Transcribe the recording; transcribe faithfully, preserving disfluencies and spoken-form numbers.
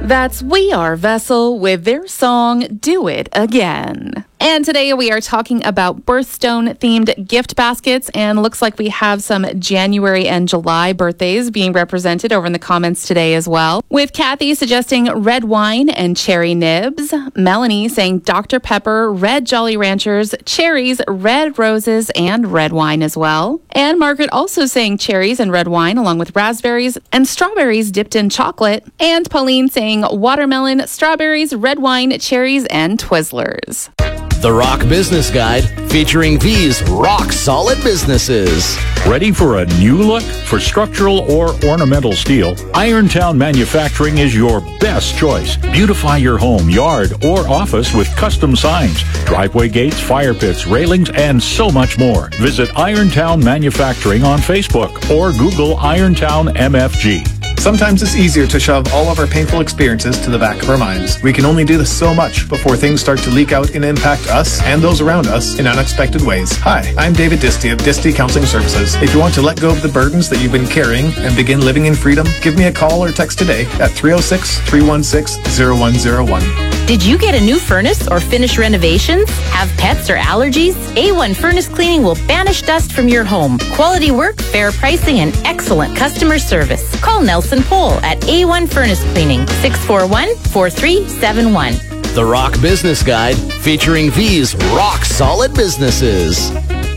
That's We Are Vessel with their song, Do It Again. And today we are talking about birthstone-themed gift baskets, and looks like we have some January and July birthdays being represented over in the comments today as well. With Kathy suggesting red wine and cherry nibs, Melanie saying Doctor Pepper, red Jolly Ranchers, cherries, red roses, and red wine as well. And Margaret also saying cherries and red wine along with raspberries and strawberries dipped in chocolate. And Pauline saying watermelon, strawberries, red wine, cherries, and Twizzlers. The Rock Business Guide, featuring these rock-solid businesses. Ready for a new look? For structural or ornamental steel, Irontown Manufacturing is your best choice. Beautify your home, yard, or office with custom signs, driveway gates, fire pits, railings, and so much more. Visit Irontown Manufacturing on Facebook or Google Irontown M F G. Sometimes it's easier to shove all of our painful experiences to the back of our minds. We can only do this so much before things start to leak out and impact us and those around us in unexpected ways. Hi, I'm David Disty of Disty Counseling Services. If you want to let go of the burdens that you've been carrying and begin living in freedom, give me a call or text today at three oh six, three one six, oh one oh one. Did you get a new furnace or finish renovations? Have pets or allergies? A one Furnace Cleaning will banish dust from your home. Quality work, fair pricing, and excellent customer service. Call Nelson Pohl at A one Furnace Cleaning, six four one, four three seven one. The Rock Business Guide, featuring these rock-solid businesses.